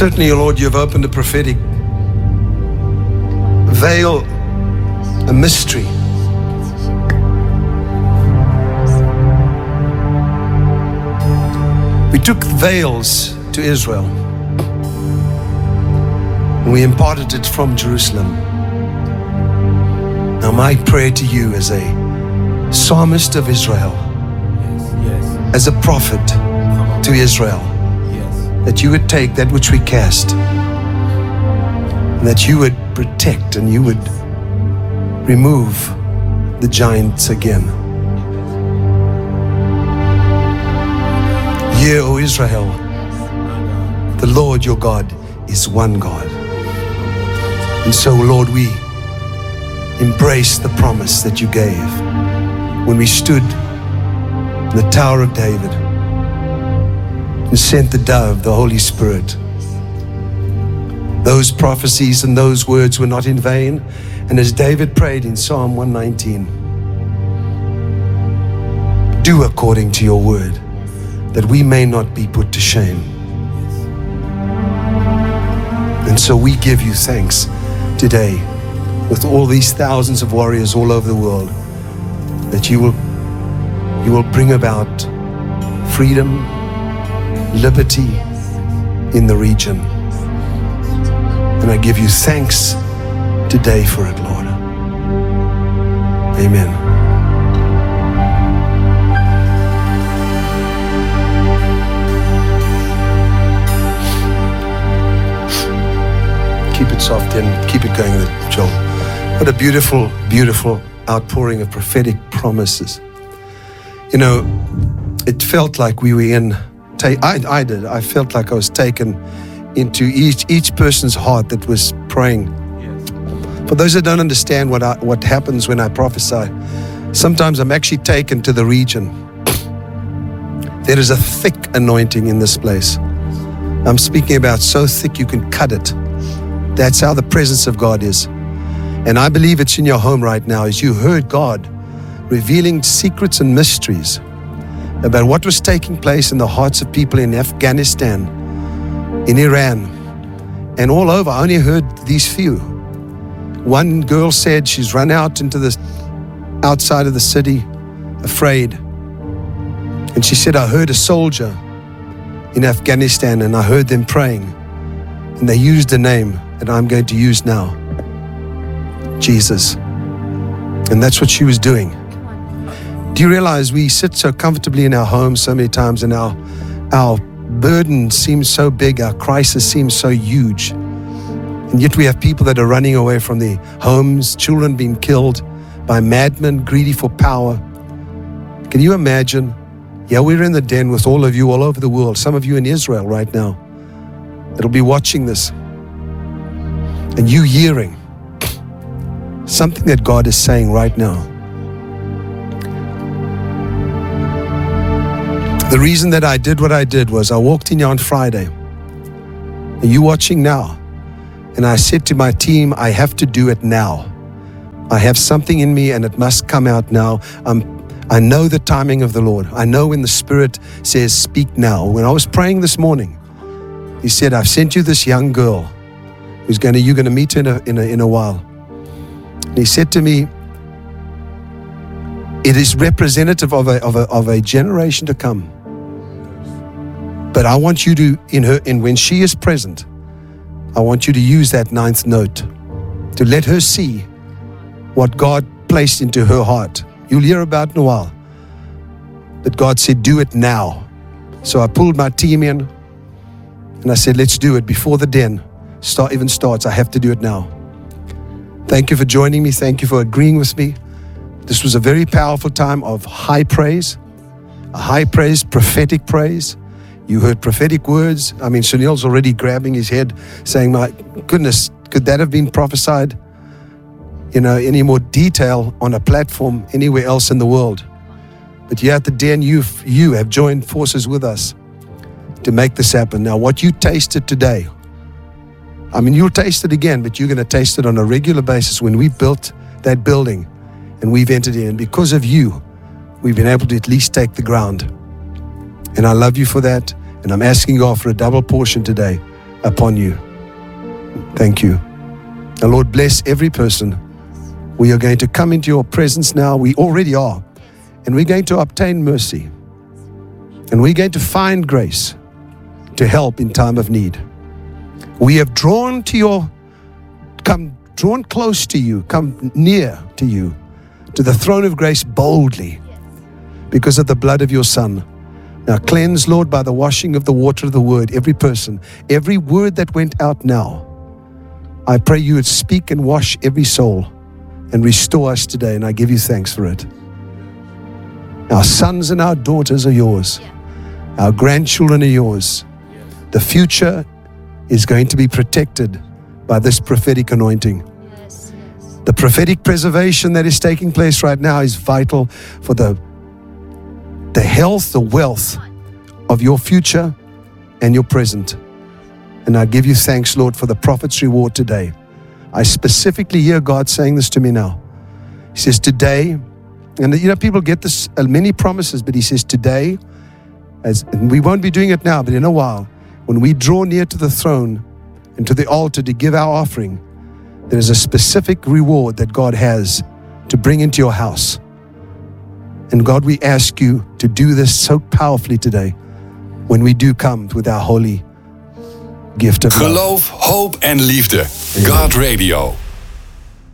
Certainly, O Lord, you have opened a prophetic veil, a mystery. We took veils to Israel and we imparted it from Jerusalem. Now my prayer to you as a psalmist of Israel, as a prophet to Israel, that you would take that which we cast, and that you would protect and you would remove the giants again. Hear, O Israel, the Lord your God is one God. And so, Lord, we embrace the promise that you gave when we stood in the Tower of David and sent the dove, the Holy Spirit. Those prophecies and those words were not in vain. And as David prayed in Psalm 119, do according to your word, that we may not be put to shame. And so we give you thanks today with all these thousands of warriors all over the world, that you will bring about freedom, liberty in the region. And I give you thanks today for it, Lord. Amen. Keep it soft and keep it going, Joel. What a beautiful, beautiful outpouring of prophetic promises. You know, it felt like we were in, I felt like I was taken into each person's heart that was praying. For those that don't understand what happens when I prophesy, sometimes I'm actually taken to the region. There is a thick anointing in this place. I'm speaking about so thick you can cut it. That's how the presence of God is. And I believe it's in your home right now as you heard God revealing secrets and mysteries about what was taking place in the hearts of people in Afghanistan, in Iran, and all over. I only heard these few. One girl said she's run out into the outside of the city, afraid. And she said, I heard a soldier in Afghanistan and I heard them praying. And they used a name that I'm going to use now, Jesus. And that's what she was doing. Do you realize we sit so comfortably in our homes so many times and our burden seems so big, our crisis seems so huge. And yet we have people that are running away from their homes, children being killed by madmen greedy for power. Can you imagine? Yeah, we're in the den with all of you all over the world, some of you in Israel right now that'll be watching this. And you hearing something that God is saying right now. The reason that I did what I did was I walked in here on Friday. And you watching now. And I said to my team, I have to do it now. I have something in me and it must come out now. I know the timing of the Lord. I know when the Spirit says, speak now. When I was praying this morning, He said, I've sent you this young girl who's you're going to meet her in a while. And He said to me, it is representative of a generation to come. But I want you to, when she is present, I want you to use that 9th note to let her see what God placed into her heart. You'll hear about it in a while. But God said, do it now. So I pulled my team in and I said, let's do it before the den even starts. I have to do it now. Thank you for joining me. Thank you for agreeing with me. This was a very powerful time of high praise, prophetic praise. You heard prophetic words. I mean, Sunil's already grabbing his head saying, my goodness, could that have been prophesied? Any more detail on a platform anywhere else in the world. But here at the den, you have joined forces with us to make this happen. Now, what you tasted today, you'll taste it again, but you're going to taste it on a regular basis when we built that building and we've entered in. And because of you, we've been able to at least take the ground. And I love you for that. And I'm asking God for a double portion today upon you. Thank you. The Lord bless every person. We are going to come into your presence now. We already are. And we're going to obtain mercy. And we're going to find grace to help in time of need. We have drawn close to you, come near to you, to the throne of grace boldly because of the blood of your Son. Now cleanse, Lord, by the washing of the water of the word, every person, every word that went out now. I pray you would speak and wash every soul and restore us today, and I give you thanks for it. Our sons and our daughters are yours. Our grandchildren are yours. The future is going to be protected by this prophetic anointing. The prophetic preservation that is taking place right now is vital for the health, the wealth of your future and your present. And I give you thanks, Lord, for the prophet's reward today. I specifically hear God saying this to me now. He says today, and people get this, many promises, but he says today, and we won't be doing it now, but in a while, when we draw near to the throne and to the altar to give our offering, there is a specific reward that God has to bring into your house. And God, we ask you to do this so powerfully today when we do come with our holy gift of love. Geloof, hoop en liefde. God Radio.